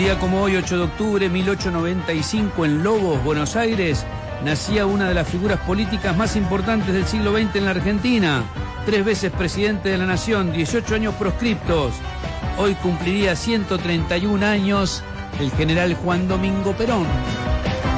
día como hoy, 8 de octubre de 1895, en Lobos, Buenos Aires, nacía una de las figuras políticas más importantes del siglo XX en la Argentina. 3 veces presidente de la Nación, 18 años proscriptos. Hoy cumpliría 131 años el general Juan Domingo Perón.